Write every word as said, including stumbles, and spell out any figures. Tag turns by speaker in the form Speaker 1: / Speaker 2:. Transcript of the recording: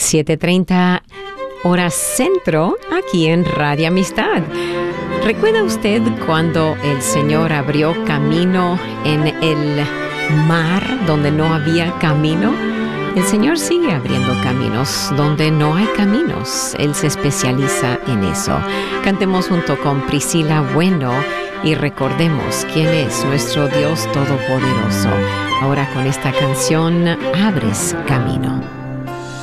Speaker 1: siete treinta hora centro, aquí en Radio Amistad. ¿Recuerda usted cuando el Señor abrió camino en el mar donde no había camino? El Señor sigue abriendo caminos donde no hay caminos. Él se especializa en eso. Cantemos junto con Priscila Bueno y recordemos quién es nuestro Dios Todopoderoso. Ahora con esta canción, Abres Camino.